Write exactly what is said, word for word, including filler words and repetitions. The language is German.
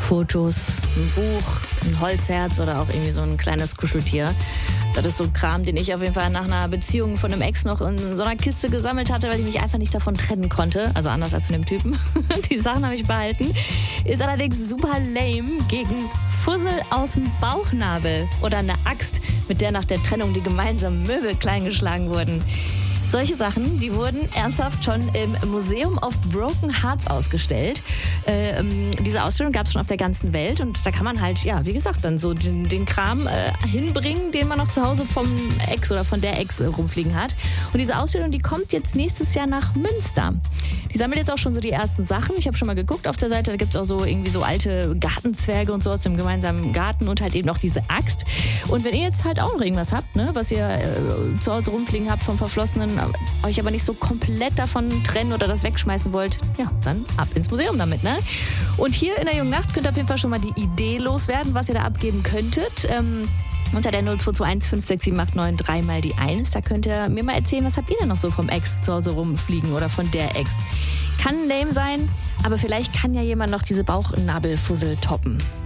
Fotos, ein Buch, ein Holzherz oder auch irgendwie so ein kleines Kuscheltier. Das ist so Kram, den ich auf jeden Fall nach einer Beziehung von einem Ex noch in so einer Kiste gesammelt hatte, weil ich mich einfach nicht davon trennen konnte. Also anders als von dem Typen. Die Sachen habe ich behalten. Ist allerdings super lame gegen Fussel aus dem Bauchnabel oder eine Axt, mit der nach der Trennung die gemeinsamen Möbel kleingeschlagen wurden. Solche Sachen, die wurden ernsthaft schon im Museum of Broken Hearts ausgestellt. Ähm, diese Ausstellung gab es schon auf der ganzen Welt und da kann man halt, ja, wie gesagt, dann so den, den Kram äh, hinbringen, den man noch zu Hause vom Ex oder von der Ex äh, rumfliegen hat. Und diese Ausstellung, die kommt jetzt nächstes Jahr nach Münster. Die sammelt jetzt auch schon so die ersten Sachen. Ich habe schon mal geguckt auf der Seite, da gibt es auch so irgendwie so alte Gartenzwerge und so aus dem gemeinsamen Garten und halt eben noch diese Axt. Und wenn ihr jetzt halt auch noch irgendwas habt, ne, was ihr äh, zu Hause rumfliegen habt vom Verflossenen, euch aber nicht so komplett davon trennen oder das wegschmeißen wollt, ja, dann ab ins Museum damit, ne? Und hier in der Jungen Nacht könnt ihr auf jeden Fall schon mal die Idee loswerden, was ihr da abgeben könntet. Ähm, unter der null zwei zwei eins fünf sechs sieben acht neun drei mal die eins. Da könnt ihr mir mal erzählen, was habt ihr denn noch so vom Ex zu Hause rumfliegen oder von der Ex. Kann lame sein, aber vielleicht kann ja jemand noch diese Bauchnabelfussel toppen.